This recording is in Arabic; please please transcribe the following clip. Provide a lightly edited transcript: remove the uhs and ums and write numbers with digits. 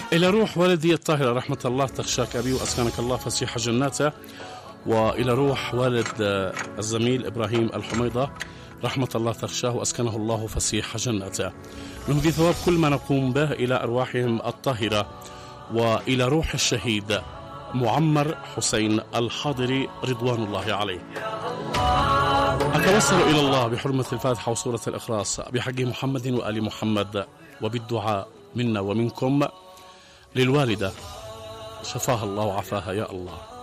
إلى روح والدي الطاهرة رحمة الله تخشاك أبي وأسكنك الله فسيح جناته، وإلى روح والد الزميل إبراهيم الحميضة رحمة الله تخشاه وأسكنه الله فسيح جناته. نهدي ثواب كل ما نقوم به إلى أرواحهم الطاهرة، وإلى روح الشهيد معمر حسين الحاضري رضوان الله عليه. أتوسل إلى الله بحرمة الفاتحة وسورة الإخلاص بحق محمد وآل محمد، وبالدعاء منا ومنكم للوالدة شفاها الله وعافاها يا الله.